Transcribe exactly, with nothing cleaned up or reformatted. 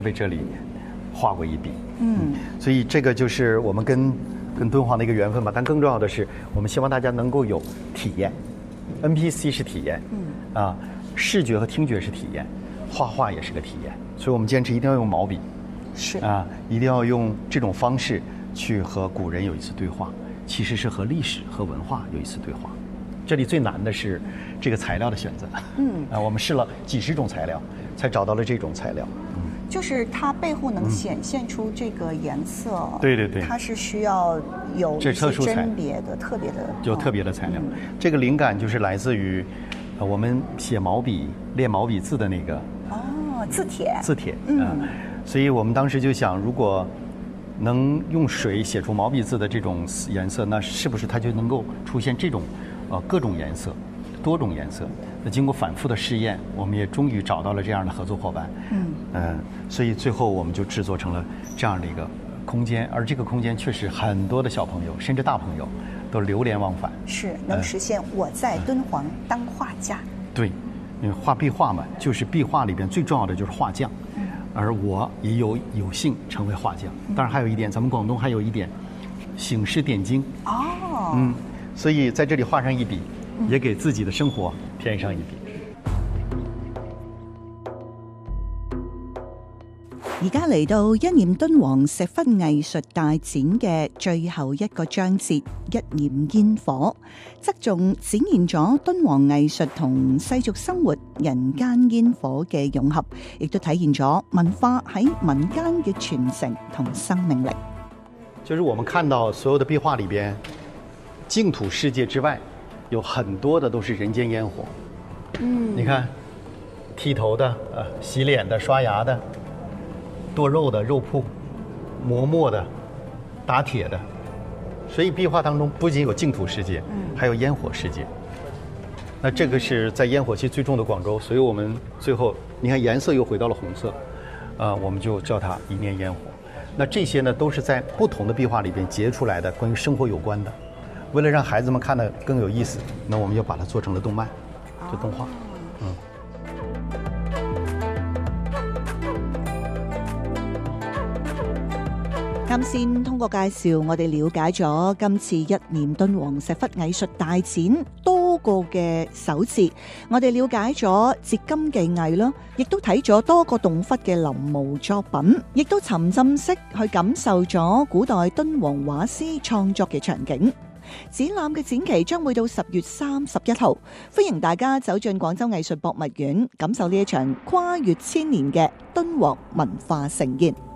为这里画过一笔。嗯，所以这个就是我们跟跟敦煌的一个缘分吧。但更重要的是，我们希望大家能够有体验 ，N P C 是体验，嗯啊，视觉和听觉是体验，画画也是个体验。所以我们坚持一定要用毛笔， 是啊，一定要用这种方式去和古人有一次对话，其实是和历史和文化有一次对话。这里最难的是这个材料的选择，嗯啊，我们试了几十种材料，才找到了这种材料。 就是它背后能显现出这个颜色， 嗯、对对对， 它是需要有一些甄别的、特别的， 有特别的材料。嗯、这个灵感就是来自于，呃，我们写毛笔、练毛笔字的那个哦，字帖， 字帖，嗯、呃，所以我们当时就想，如果能用水写出毛笔字的这种颜色，那是不是它就能够出现这种，呃，各种颜色？多种颜色，那经过反复的试验，我们也终于找到了这样的合作伙伴。嗯嗯、呃，所以最后我们就制作成了这样的一个空间，而这个空间确实很多的小朋友甚至大朋友都流连忘返， 是能实现我在敦煌当画家。呃、 对，因为画壁画嘛，就是壁画里边最重要的就是画匠，嗯、而我也有有幸成为画匠。当然还有一点，咱们广东还有一点醒狮点睛。哦，嗯，所以在这里画上一笔。也给自己的生活添上一笔。 而家嚟到一念敦煌石窟藝術大展嘅最後一個章節，一念煙火，側重展現咗敦煌藝術同世俗生活人間煙火嘅融合，亦都體現咗文化喺民間嘅傳承同生命力。 就是我們看到所有的壁畫裏邊，淨土世界之外。有很多的都是人间烟火，嗯，你看，剃头的、呃，洗脸的、刷牙的，剁肉的肉铺，磨墨的，打铁的，所以壁画当中不仅有净土世界，嗯，还有烟火世界。那这个是在烟火气最重的广州，所以我们最后你看颜色又回到了红色，啊、呃，我们就叫它一念烟火。那这些呢，都是在不同的壁画里边结出来的关于生活有关的。为了让孩子们看得更有意思，那我们就把它做成了动漫，做动画。嗯。 啱先通過介紹，我哋了解咗今次一念敦煌石窟藝術大展多個嘅首次，我哋了解咗折金技藝啦，亦都睇咗多個洞窟嘅臨摹作品，亦都沉浸式去感受咗古代敦煌畫師創作嘅場景。展覽嘅展期將會到十月三十一號，歡迎大家走進廣州藝術博物院，感受呢一場跨越千年嘅敦煌文化盛宴。